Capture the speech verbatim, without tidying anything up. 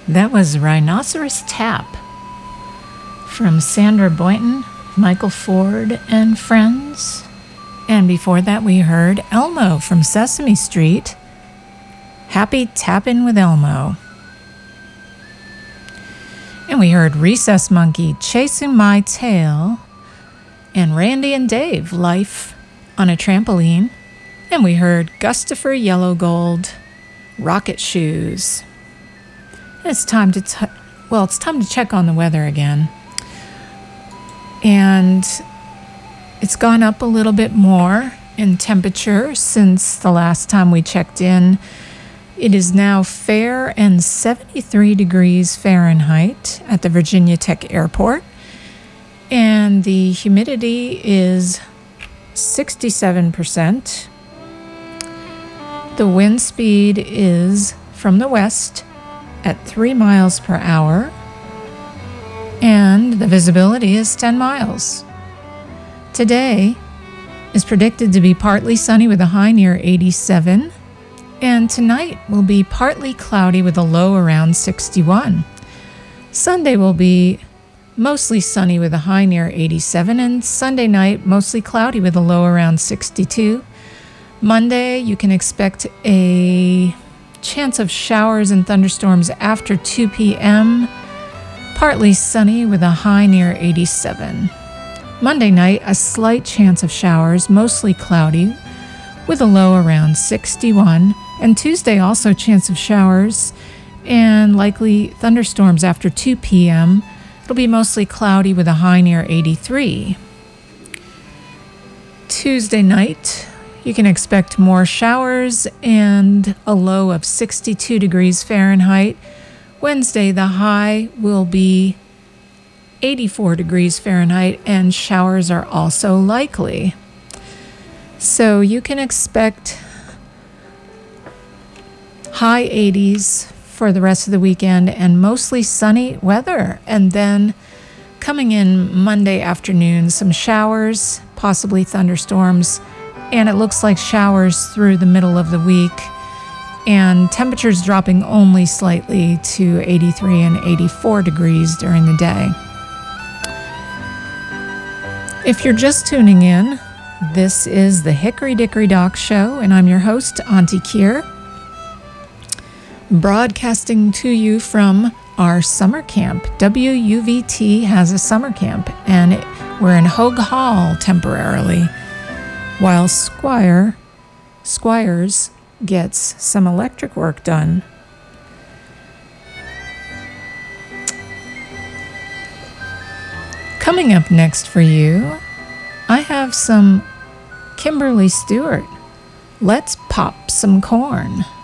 That was Rhinoceros Tap from Sandra Boynton, Michael Ford, and Friends. And before that, we heard Elmo from Sesame Street, Happy Tappin' with Elmo. And we heard Recess Monkey, Chasing My Tail, and Randy and Dave, Life on a Trampoline. And we heard Gustafer Yellow Gold, Rocket Shoes. And it's time to, t- well, it's time to check on the weather again. And it's gone up a little bit more in temperature since the last time we checked in. It is now fair and seventy-three degrees Fahrenheit at the Virginia Tech Airport. And the humidity is sixty-seven percent. The wind speed is from the west at three miles per hour. And the visibility is ten miles. Today is predicted to be partly sunny with a high near eighty-seven. And tonight will be partly cloudy with a low around sixty-one. Sunday will be mostly sunny with a high near eighty-seven. And Sunday night, mostly cloudy with a low around sixty-two. Monday, you can expect a chance of showers and thunderstorms after two p.m. Partly sunny with a high near eighty-seven. Monday night, a slight chance of showers, mostly cloudy, with a low around sixty-one. And Tuesday, also chance of showers and likely thunderstorms after two p.m. It'll be mostly cloudy with a high near eighty-three. Tuesday night, you can expect more showers and a low of sixty-two degrees Fahrenheit. Wednesday, the high will be eighty-four degrees Fahrenheit, and showers are also likely. So you can expect high eighties for the rest of the weekend and mostly sunny weather. And then coming in Monday afternoon, some showers, possibly thunderstorms, and it looks like showers through the middle of the week. And temperatures dropping only slightly to eighty-three and eighty-four degrees during the day. If you're just tuning in, this is the Hickory Dickory Dock Show, and I'm your host, Auntie Kier, broadcasting to you from our summer camp. W U V T has a summer camp, and it, we're in Hogue Hall temporarily, while Squire, Squires gets some electric work done. Coming up next for you, I have some Kimberly Stewart. Let's pop some corn.